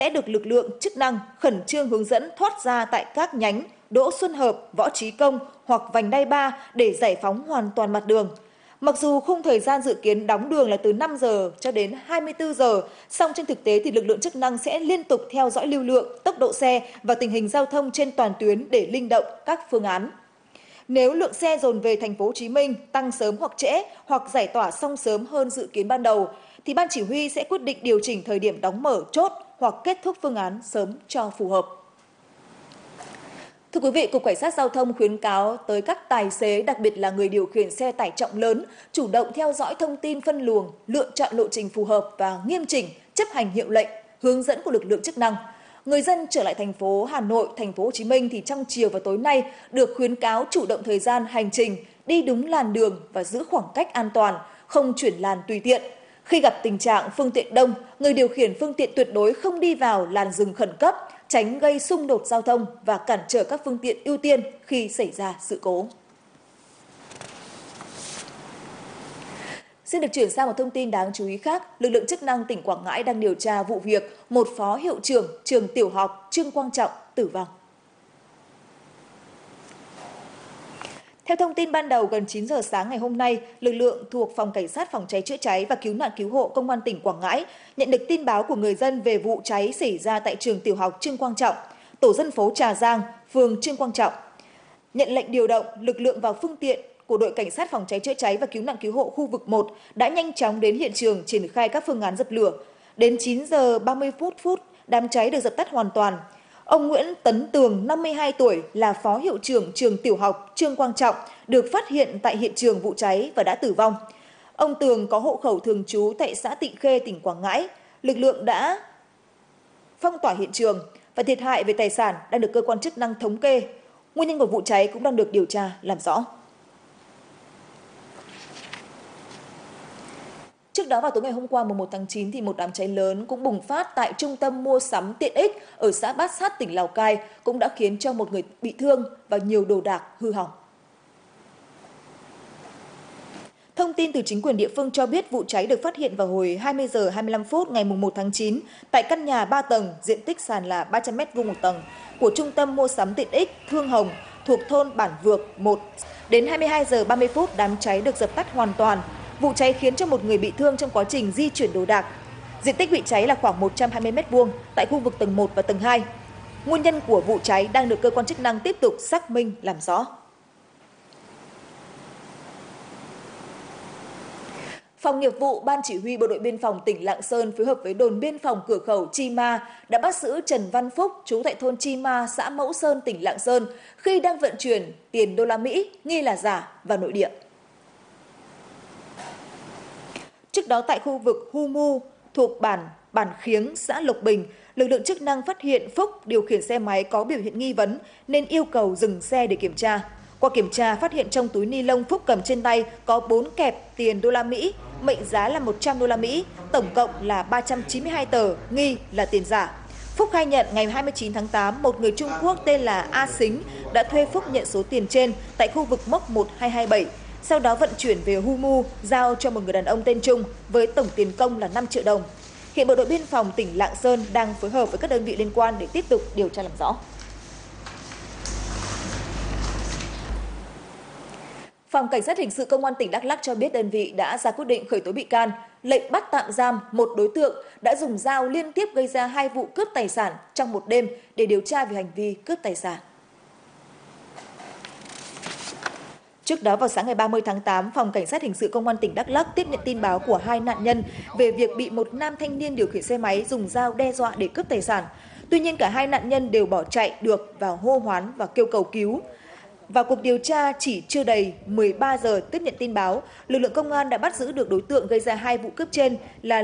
sẽ được lực lượng chức năng khẩn trương hướng dẫn thoát ra tại các nhánh Đỗ Xuân Hợp, Võ Trí Công hoặc vành đai 3 để giải phóng hoàn toàn mặt đường. Mặc dù khung thời gian dự kiến đóng đường là từ 5 giờ cho đến 24 giờ, song trên thực tế thì lực lượng chức năng sẽ liên tục theo dõi lưu lượng, tốc độ xe và tình hình giao thông trên toàn tuyến để linh động các phương án. Nếu lượng xe dồn về thành phố Hồ Chí Minh tăng sớm hoặc trễ hoặc giải tỏa xong sớm hơn dự kiến ban đầu thì ban chỉ huy sẽ quyết định điều chỉnh thời điểm đóng mở chốt hoặc kết thúc phương án sớm cho phù hợp. Thưa quý vị, Cục Cảnh sát Giao thông khuyến cáo tới các tài xế, đặc biệt là người điều khiển xe tải trọng lớn, chủ động theo dõi thông tin phân luồng, lựa chọn lộ trình phù hợp và nghiêm chỉnh chấp hành hiệu lệnh, hướng dẫn của lực lượng chức năng. Người dân trở lại thành phố Hà Nội, thành phố Hồ Chí Minh thì trong chiều và tối nay được khuyến cáo chủ động thời gian hành trình, đi đúng làn đường và giữ khoảng cách an toàn, không chuyển làn tùy tiện. Khi gặp tình trạng phương tiện đông, người điều khiển phương tiện tuyệt đối không đi vào làn dừng khẩn cấp, tránh gây xung đột giao thông và cản trở các phương tiện ưu tiên khi xảy ra sự cố. Xin được chuyển sang một thông tin đáng chú ý khác. Lực lượng chức năng tỉnh Quảng Ngãi đang điều tra vụ việc một phó hiệu trưởng trường tiểu học Trương Quang Trọng tử vong. Theo thông tin ban đầu, gần 9 giờ sáng ngày hôm nay, lực lượng thuộc Phòng Cảnh sát Phòng cháy chữa cháy và Cứu nạn Cứu hộ Công an tỉnh Quảng Ngãi nhận được tin báo của người dân về vụ cháy xảy ra tại trường tiểu học Trương Quang Trọng, tổ dân phố Trà Giang, phường Trương Quang Trọng. Nhận lệnh điều động, lực lượng và phương tiện của đội Cảnh sát Phòng cháy chữa cháy và Cứu nạn Cứu hộ khu vực 1 đã nhanh chóng đến hiện trường triển khai các phương án dập lửa. Đến 9 giờ 30 phút, đám cháy được dập tắt hoàn toàn. Ông Nguyễn Tấn Tường, 52 tuổi, là phó hiệu trưởng trường tiểu học Trương Quang Trọng, được phát hiện tại hiện trường vụ cháy và đã tử vong. Ông Tường có hộ khẩu thường trú tại xã Tịnh Khê, tỉnh Quảng Ngãi. Lực lượng đã phong tỏa hiện trường và thiệt hại về tài sản đang được cơ quan chức năng thống kê. Nguyên nhân của vụ cháy cũng đang được điều tra làm rõ. Trước đó vào tối ngày hôm qua 1 tháng 9 thì một đám cháy lớn cũng bùng phát tại trung tâm mua sắm tiện ích ở xã Bát Sát, tỉnh Lào Cai, cũng đã khiến cho một người bị thương và nhiều đồ đạc hư hỏng. Thông tin từ chính quyền địa phương cho biết vụ cháy được phát hiện vào hồi 20 giờ 25 phút ngày 1 tháng 9 tại căn nhà 3 tầng, diện tích sàn là 300 m² một tầng của trung tâm mua sắm tiện ích Thương Hồng thuộc thôn Bản Vược 1. Đến 22 giờ 30 phút đám cháy được dập tắt hoàn toàn. Vụ cháy khiến cho một người bị thương trong quá trình di chuyển đồ đạc. Diện tích bị cháy là khoảng 120 m² tại khu vực tầng 1 và tầng 2. Nguyên nhân của vụ cháy đang được cơ quan chức năng tiếp tục xác minh làm rõ. Phòng nghiệp vụ Ban Chỉ huy Bộ đội Biên phòng tỉnh Lạng Sơn phối hợp với đồn biên phòng cửa khẩu Chi Ma đã bắt giữ Trần Văn Phúc, trú tại thôn Chi Ma, xã Mẫu Sơn, tỉnh Lạng Sơn, khi đang vận chuyển tiền đô la Mỹ nghi là giả vào nội địa. Trước đó tại khu vực Hu Mu thuộc bản Khiếng, xã Lộc Bình, lực lượng chức năng phát hiện Phúc điều khiển xe máy có biểu hiện nghi vấn nên yêu cầu dừng xe để kiểm tra. Qua kiểm tra phát hiện trong túi ni lông Phúc cầm trên tay có 4 kẹp tiền đô la Mỹ, mệnh giá là 100 đô la Mỹ, tổng cộng là 392 tờ, nghi là tiền giả. Phúc khai nhận ngày 29 tháng 8, một người Trung Quốc tên là A Xính đã thuê Phúc nhận số tiền trên tại khu vực mốc 1227. Sau đó vận chuyển về Hu Mu, giao cho một người đàn ông tên Trung với tổng tiền công là 5 triệu đồng. Hiện Bộ đội Biên phòng tỉnh Lạng Sơn đang phối hợp với các đơn vị liên quan để tiếp tục điều tra làm rõ. Phòng Cảnh sát Hình sự Công an tỉnh Đắk Lắk cho biết đơn vị đã ra quyết định khởi tố bị can, lệnh bắt tạm giam một đối tượng đã dùng dao liên tiếp gây ra 2 vụ cướp tài sản trong một đêm để điều tra về hành vi cướp tài sản. Trước đó vào sáng ngày 30 tháng 8, Phòng Cảnh sát Hình sự Công an tỉnh Đắk Lắk tiếp nhận tin báo của 2 nạn nhân về việc bị một nam thanh niên điều khiển xe máy dùng dao đe dọa để cướp tài sản. Tuy nhiên cả 2 nạn nhân đều bỏ chạy được và hô hoán và kêu cầu cứu. Vào cuộc điều tra chỉ chưa đầy 13 giờ tiếp nhận tin báo, lực lượng công an đã bắt giữ được đối tượng gây ra 2 vụ cướp trên là